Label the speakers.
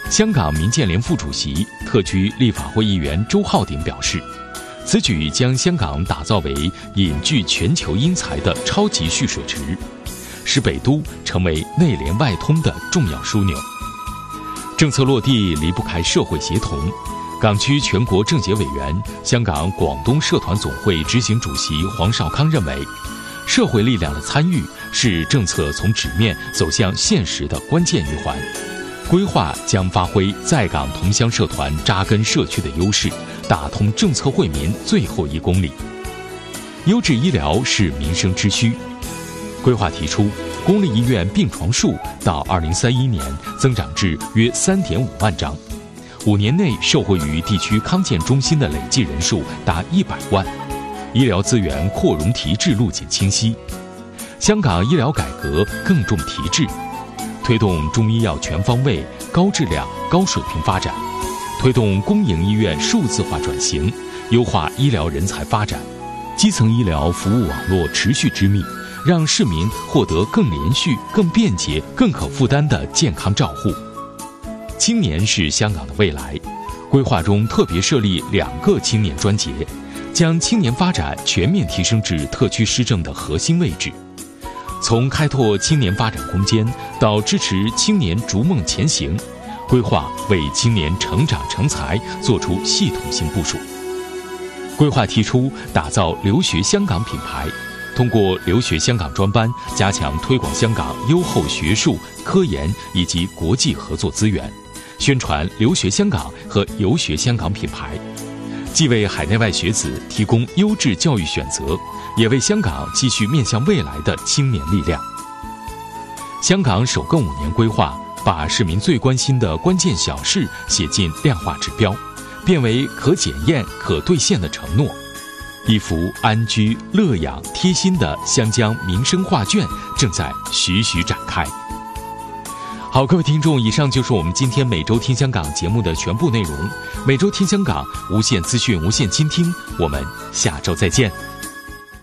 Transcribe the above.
Speaker 1: 香港民建联副主席、特区立法会议员周浩鼎表示，此举将香港打造为引聚全球英才的超级蓄水池，使北都成为内联外通的重要枢纽。政策落地离不开社会协同。港区全国政协委员、香港广东社团总会执行主席黄少康认为，社会力量的参与是政策从纸面走向现实的关键一环。规划将发挥在港同乡社团扎根社区的优势，打通政策惠民最后1公里。优质医疗是民生之需。规划提出，公立医院病床数到2031年增长至约3.5万张，5年内受惠于地区康健中心的累计人数达100万，医疗资源扩容提质路径清晰。香港医疗改革更重提质，推动中医药全方位、高质量、高水平发展，推动公营医院数字化转型，优化医疗人才发展，基层医疗服务网络持续织密，让市民获得更连续、更便捷、更可负担的健康照护。青年是香港的未来，规划中特别设立2个青年专节，将青年发展全面提升至特区施政的核心位置。从开拓青年发展空间到支持青年逐梦前行，规划为青年成长成才做出系统性部署。规划提出打造留学香港品牌，通过留学香港专班加强推广香港优厚学术、科研以及国际合作资源，宣传留学香港和游学香港品牌，既为海内外学子提供优质教育选择，也为香港继续面向未来的青年力量。香港首个5年规划，把市民最关心的关键小事写进量化指标，变为可检验、可兑现的承诺。一幅安居、乐养、贴心的香江民生画卷正在徐徐展开。好，各位听众，以上就是我们今天每周听香港节目的全部内容。每周听香港，无限资讯，无限倾听，我们下周再见。